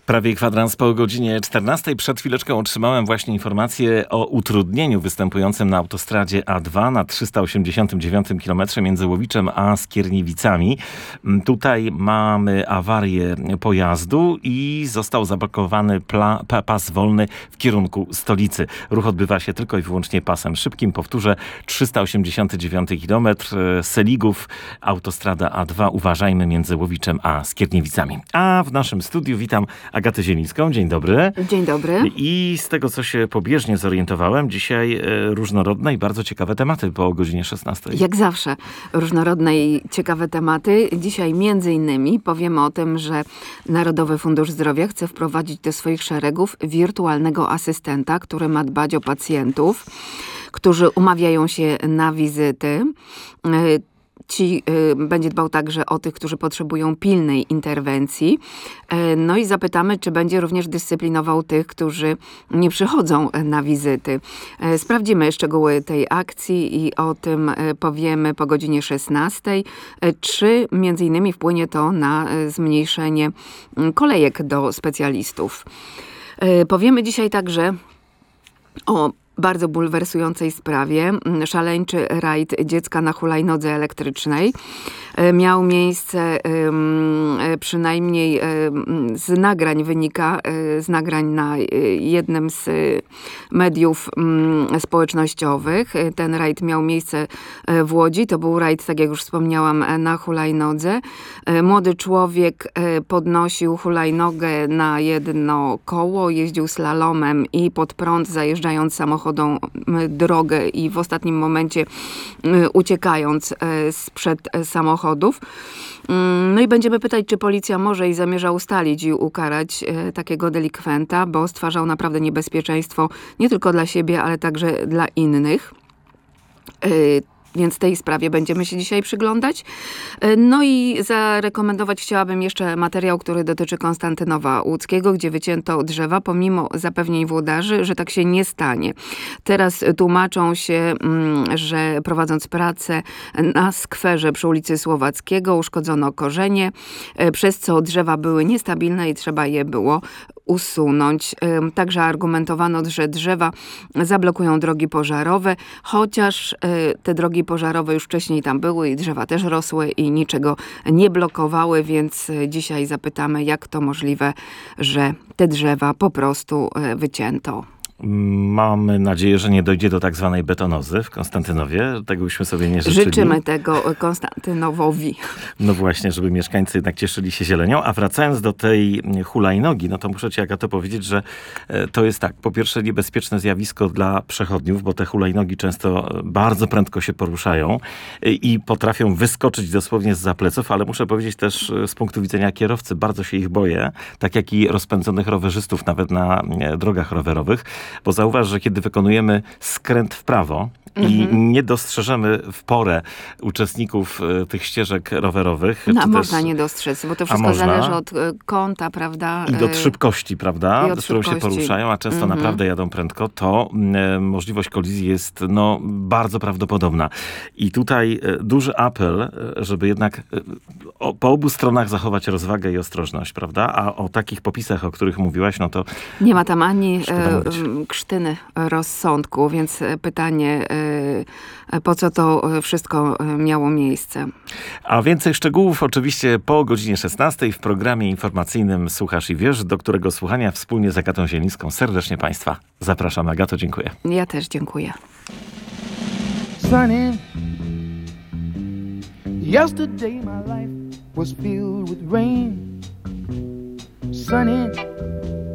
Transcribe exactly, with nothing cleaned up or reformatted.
Prawie kwadrans po godzinie czternastej. Przed chwileczką otrzymałem właśnie informację o utrudnieniu występującym na autostradzie A dwa na trzysta osiemdziesiątym dziewiątym kilometrze między Łowiczem a Skierniewicami. Tutaj mamy awarię pojazdu i został zablokowany pla, pa, pas wolny w kierunku stolicy. Ruch odbywa się tylko i wyłącznie pasem szybkim. Powtórzę, trzysta osiemdziesiąty dziewiąty kilometr, Seligów, autostrada A dwa. Uważajmy między Łowiczem a Skierniewicami. A w naszym studiu witam Agatę Zielińską. Dzień dobry. Dzień dobry. I z tego, co się pobieżnie zorientowałem, dzisiaj różnorodne i bardzo ciekawe tematy po godzinie szesnastej. Jak zawsze różnorodne i ciekawe tematy. Dzisiaj między innymi powiemy o tym, że Narodowy Fundusz Zdrowia chce wprowadzić do swoich szeregów wirtualnego asystenta, który ma dbać o pacjentów, którzy umawiają się na wizyty. Ci y, będzie dbał także o tych, którzy potrzebują pilnej interwencji. Y, no i zapytamy, czy będzie również dyscyplinował tych, którzy nie przychodzą na wizyty. Y, sprawdzimy szczegóły tej akcji i o tym y, powiemy po godzinie szesnastej. Y, czy między innymi wpłynie to na y, zmniejszenie y, kolejek do specjalistów. Y, powiemy dzisiaj także o bardzo bulwersującej sprawie. Szaleńczy rajd dziecka na hulajnodze elektrycznej miał miejsce przynajmniej z nagrań wynika, z nagrań na jednym z mediów społecznościowych. Ten rajd miał miejsce w Łodzi. To był rajd, tak jak już wspomniałam, na hulajnodze. Młody człowiek podnosił hulajnogę na jedno koło, jeździł slalomem i pod prąd, zajeżdżając samochodem drogę i w ostatnim momencie uciekając sprzed samochodów. No i będziemy pytać, czy policja może i zamierza ustalić i ukarać takiego delikwenta, bo stwarzał naprawdę niebezpieczeństwo nie tylko dla siebie, ale także dla innych. Więc tej sprawie będziemy się dzisiaj przyglądać. No i zarekomendować chciałabym jeszcze materiał, który dotyczy Konstantynowa Łódzkiego, gdzie wycięto drzewa, pomimo zapewnień włodarzy, że tak się nie stanie. Teraz tłumaczą się, że prowadząc pracę na skwerze przy ulicy Słowackiego uszkodzono korzenie, przez co drzewa były niestabilne i trzeba je było usunąć. Także argumentowano, że drzewa zablokują drogi pożarowe, chociaż te drogi pożarowe już wcześniej tam były i drzewa też rosły i niczego nie blokowały, więc dzisiaj zapytamy, jak to możliwe, że te drzewa po prostu wycięto. Mamy nadzieję, że nie dojdzie do tak zwanej betonozy w Konstantynowie. Tego byśmy sobie nie życzyli. Życzymy tego Konstantynowowi. No właśnie, żeby mieszkańcy jednak cieszyli się zielenią. A wracając do tej hulajnogi, no to muszę ci, Agato, powiedzieć, że to jest tak, po pierwsze niebezpieczne zjawisko dla przechodniów, bo te hulajnogi często bardzo prędko się poruszają i potrafią wyskoczyć dosłownie zza pleców, ale muszę powiedzieć też z punktu widzenia kierowcy, bardzo się ich boję, tak jak i rozpędzonych rowerzystów nawet na drogach rowerowych. Bo zauważ, że kiedy wykonujemy skręt w prawo i mm-hmm. nie dostrzeżemy w porę uczestników y, tych ścieżek rowerowych. No, czy można też, nie dostrzec, bo to wszystko zależy od y, kąta, prawda? I od szybkości, prawda? I od z którą szybkości. się poruszają, a często mm-hmm. naprawdę jadą prędko, to y, możliwość kolizji jest no, bardzo prawdopodobna. I tutaj y, duży apel, y, żeby jednak y, o, po obu stronach zachować rozwagę i ostrożność, prawda? A o takich popisach, o których mówiłaś, no to nie ma tam ani y, krztyny rozsądku, więc pytanie, y, po co to wszystko miało miejsce. A więcej szczegółów oczywiście po godzinie szesnastej w programie informacyjnym Słuchasz i Wiesz, do którego słuchania wspólnie z Agatą Zielińską serdecznie Państwa zapraszam. Agato, dziękuję. Ja też dziękuję. Sunny, yesterday my life was filled with rain. Sunny,